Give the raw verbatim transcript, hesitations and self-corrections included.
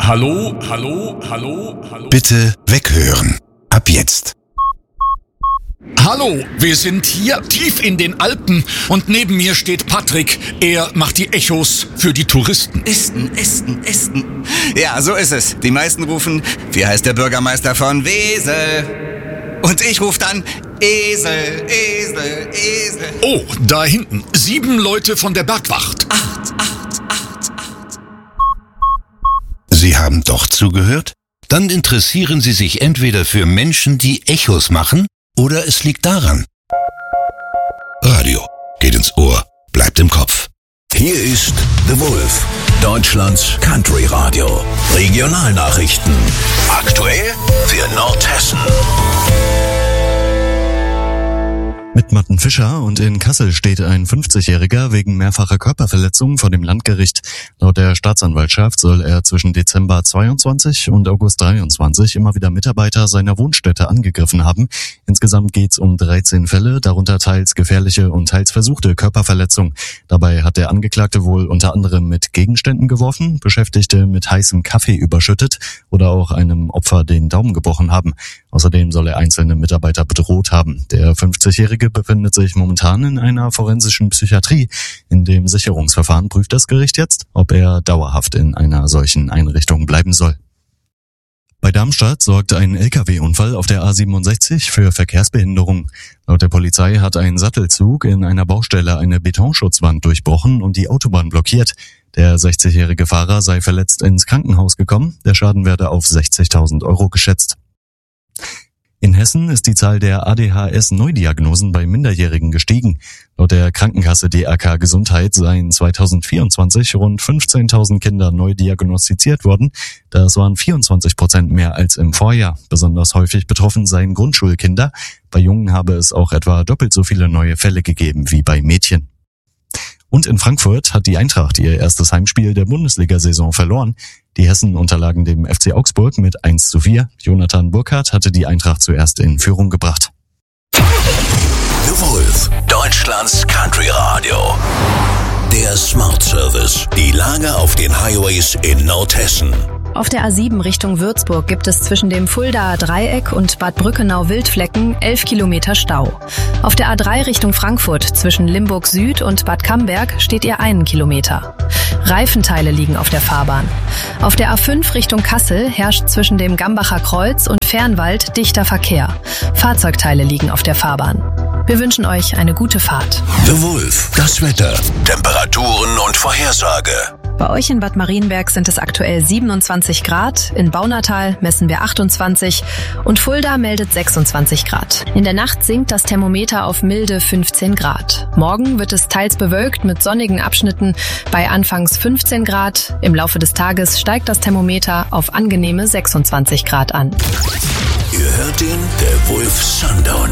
Hallo, hallo, hallo, hallo. Bitte weghören. Ab jetzt. Hallo, wir sind hier tief in den Alpen und neben mir steht Patrick. Er macht die Echos für die Touristen. Esten, Esten, Esten. Ja, so ist es. Die meisten rufen, wie heißt der Bürgermeister von Wesel? Und ich rufe dann, Esel, Esel, Esel. Oh, da hinten, sieben Leute von der Bergwacht. Acht, acht, acht, acht. Sie haben doch zugehört? Dann interessieren Sie sich entweder für Menschen, die Echos machen, oder es liegt daran. Radio geht ins Ohr, bleibt im Kopf. Hier ist The Wolf, Deutschlands Country Radio. Regionalnachrichten. Aktuell für Nordhessen. Mit Matten Fischer und in Kassel steht ein fünfzigjähriger wegen mehrfacher Körperverletzung vor dem Landgericht. Laut der Staatsanwaltschaft soll er zwischen Dezember zweiundzwanzig und August dreiundzwanzig immer wieder Mitarbeiter seiner Wohnstätte angegriffen haben. Insgesamt geht's um dreizehn Fälle, darunter teils gefährliche und teils versuchte Körperverletzung. Dabei hat der Angeklagte wohl unter anderem mit Gegenständen geworfen, Beschäftigte mit heißem Kaffee überschüttet oder auch einem Opfer den Daumen gebrochen haben. Außerdem soll er einzelne Mitarbeiter bedroht haben. Der fünfzigjährige befindet sich momentan in einer forensischen Psychiatrie. In dem Sicherungsverfahren prüft das Gericht jetzt, ob er dauerhaft in einer solchen Einrichtung bleiben soll. Bei Darmstadt sorgt ein L K W-Unfall auf der A siebenundsechzig für Verkehrsbehinderung. Laut der Polizei hat ein Sattelzug in einer Baustelle eine Betonschutzwand durchbrochen und die Autobahn blockiert. Der sechzigjährige Fahrer sei verletzt ins Krankenhaus gekommen. Der Schaden werde auf sechzigtausend Euro geschätzt. In Hessen ist die Zahl der A D H S-Neudiagnosen bei Minderjährigen gestiegen. Laut der Krankenkasse D R K Gesundheit seien zweitausendvierundzwanzig rund fünfzehntausend Kinder neu diagnostiziert worden. Das waren vierundzwanzig Prozent mehr als im Vorjahr. Besonders häufig betroffen seien Grundschulkinder. Bei Jungen habe es auch etwa doppelt so viele neue Fälle gegeben wie bei Mädchen. Und in Frankfurt hat die Eintracht ihr erstes Heimspiel der Bundesliga-Saison verloren. Die Hessen unterlagen dem F C Augsburg mit eins zu vier. Jonathan Burkhardt hatte die Eintracht zuerst in Führung gebracht. The Wolf, Deutschlands Country Radio. Der Smart Service. Die Lage auf den Highways in Nordhessen. Auf der A sieben Richtung Würzburg gibt es zwischen dem Fuldaer Dreieck und Bad Brückenau-Wildflecken elf Kilometer Stau. Auf der A drei Richtung Frankfurt zwischen Limburg Süd und Bad Camberg steht ihr einen Kilometer. Reifenteile liegen auf der Fahrbahn. Auf der A fünf Richtung Kassel herrscht zwischen dem Gambacher Kreuz und Fernwald dichter Verkehr. Fahrzeugteile liegen auf der Fahrbahn. Wir wünschen euch eine gute Fahrt. The Wolf, das Wetter, Temperaturen und Vorhersage. Bei euch in Bad Marienberg sind es aktuell siebenundzwanzig Grad, in Baunatal messen wir achtundzwanzig und Fulda meldet sechsundzwanzig Grad. In der Nacht sinkt das Thermometer auf milde fünfzehn Grad. Morgen wird es teils bewölkt mit sonnigen Abschnitten bei anfangs fünfzehn Grad. Im Laufe des Tages steigt das Thermometer auf angenehme sechsundzwanzig Grad an. Ihr hört den The Wolf Sundown.